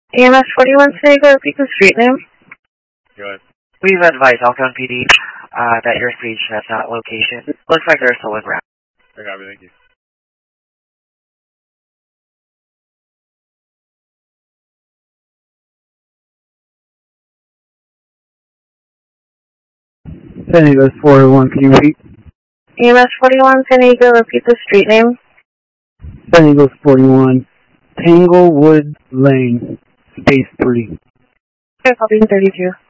EMS 41, can you go repeat the street name? Go ahead. We've advised Elkhorn PD that your speech has that location. Looks like they're still in ground. I got it, thank you. San Diego 401, can you repeat? EMS 41, can you go repeat the street name? San Diego 41, Tanglewood Lane, space 3. Okay, copy 32.